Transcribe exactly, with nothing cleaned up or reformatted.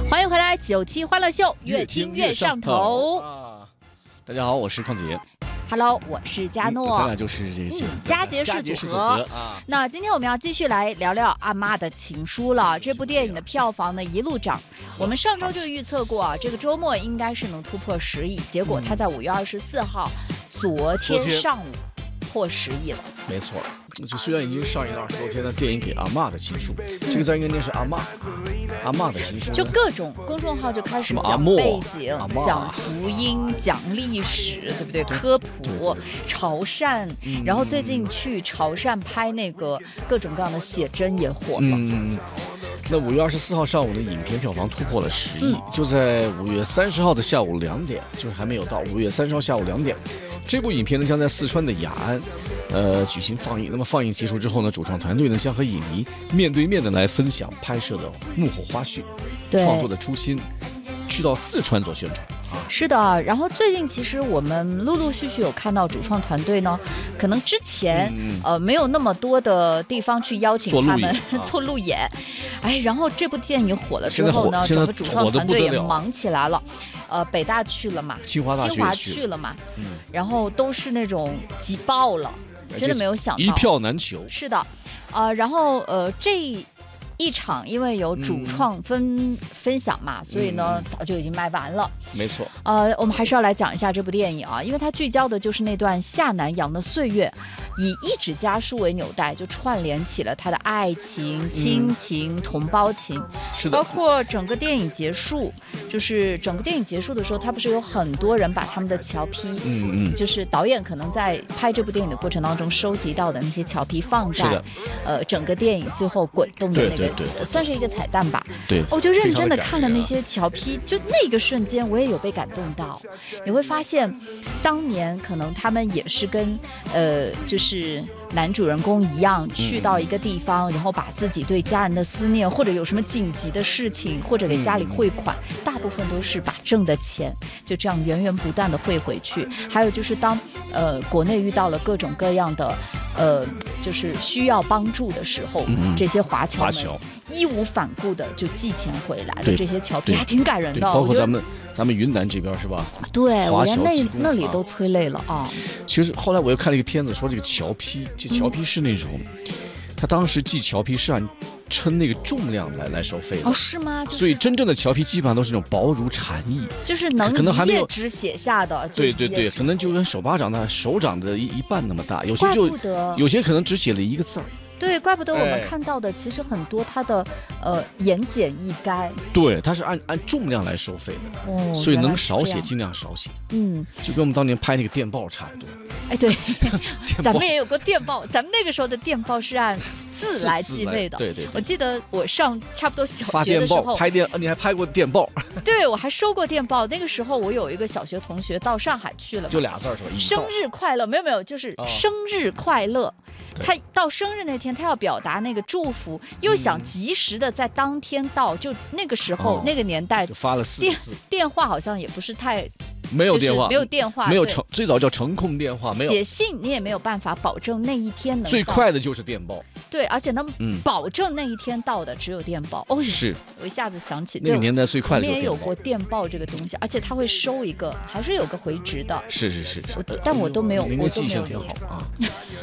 欢迎回来，九七欢乐秀，越听越上头啊！大家好，我是邝杰。 Hello， 我是佳诺， 嗯、咱俩就是这嗯，佳杰是组合啊。 那今天我们要继续来聊聊《阿嬷的情书》了。这部电影的票房呢一路涨，我们上周就预测过啊，这个周末应该是能突破十亿，结果它在五月二十四号，昨天上午破十亿了。 没错，这虽然已经上映了二十多天的电影给阿嬷的情书，这个在应该念是阿嬷，阿嬷的情书， 就各种公众号就开始讲背景、讲福音、讲历史，对不对？科普、潮汕，然后最近去潮汕拍那个各种各样的写真也火了。 嗯，那五月二十四号上午的影片票房突破了十亿，嗯、就在五月三十号的下午两点，就是还没有到五月三十号下午两点，这部影片呢将在四川的雅安。呃，举行放映。那么放映结束之后呢，主创团队呢将和影迷面对面的来分享拍摄的幕后花絮，创作的初心，去到四川做宣传。啊、 是的，然后最近其实我们陆陆续续有看到主创团队呢，可能之前、嗯、呃没有那么多的地方去邀请他们做路演，啊、哎，然后这部电影火了之后呢，整个主创团队也忙起来了。呃，北大去了嘛， 清华大学清华去了嘛，嗯，然后都是那种挤爆了，真的没有想到一票难求。 是的，呃，然后呃这一场因为有主创分、嗯、分享嘛，所以呢、嗯、早就已经卖完了。 没错。 呃，我们还是要来讲一下这部电影啊，因为它聚焦的就是那段下南洋的岁月，以一指家书为纽带，就串联起了他的爱情、亲情、嗯、同胞情。 是的。 包括整个电影结束，就是整个电影结束的时候，他不是有很多人把他们的桥皮， 嗯嗯， 就是导演可能在拍这部电影的过程当中收集到的那些桥皮放在呃整个电影最后滚动的那个。 对对对， 算是一个彩蛋吧。 对， 我就认真的看了那些桥皮，就那个瞬间，我也有被感动到。你会发现，当年可能他们也是跟呃，就是男主人公一样，去到一个地方，嗯、然后把自己对家人的思念，或者有什么紧急的事情，或者给家里汇款，嗯、大部分都是把挣的钱就这样源源不断的汇回去。还有就是当呃国内遇到了各种各样的呃。就是需要帮助的时候，嗯、这些华侨们义无反顾的就寄钱回来的这些侨皮还挺感人的。 包括咱们咱们云南这边是吧？ 对，我连那那里都催泪了啊！ 其实后来我又看了一个片子，说这个侨皮，这侨皮是那种，嗯、他当时寄侨皮是按称那个重量来来收费的。 哦，是吗？就是、 所以真正的侨皮基本上都是那种薄如蝉翼， 就是能一页纸写下的。 对对对，可能就跟手巴掌的手掌的一一半那么大，有些就有些可能只写了一个字儿。 对，怪不得我们看到的其实很多它的呃言简意赅。 对，它是按按重量来收费的，哦，所以能少写尽量少写。 嗯， 就跟我们当年拍那个电报差不多。 哎，对，咱们也有过电报，咱们那个时候的电报是按字来计费的。 对 对, 对， 我记得我上差不多小发学的时候， 拍电，你还拍过电报？ 对，我还收过电报。那个时候我有一个小学同学到上海去了， 就俩字是吧？ 生日快乐，没有没有，就是生日快乐。哦，他到生日那天，他要表达那个祝福，又想及时的在当天到，就那个时候、哦、那个年代就发了四个字， 电话好像也不是太。 没有电话， 没有电话， 没有程，最早叫程控电话，没有写信，你也没有办法保证那一天能到。 最快的就是电报， 对，而且能保证那一天到的只有电报。嗯、哦， 是， 我一下子想起那个年代最快的就是电报。我们也有过电报这个东西，而且他会收一个，还是有个回执的。 是是是是， 但我都没有， 您的记性挺好啊。